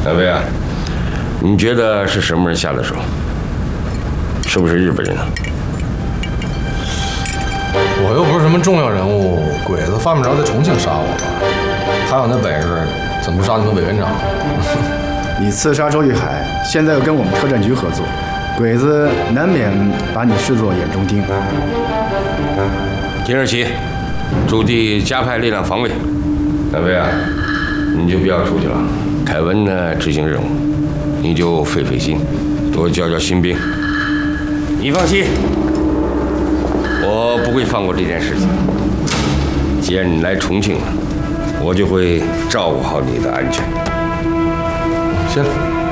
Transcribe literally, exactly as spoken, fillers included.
大威啊，你觉得是什么人下的手？是不是日本人啊？ 我又不是什么重要人物，鬼子犯不着在重庆杀我吧？他有那本事，怎么不杀你们委员长？ 你刺杀周玉海，现在又跟我们特战局合作，鬼子难免把你视作眼中钉。 今日起，驻地加派力量防卫。大威啊，你就不要出去了。凯文呢，执行任务，你就费费心，多教教新兵。你放心，我不会放过这件事情。既然你来重庆了，我就会照顾好你的安全。 行。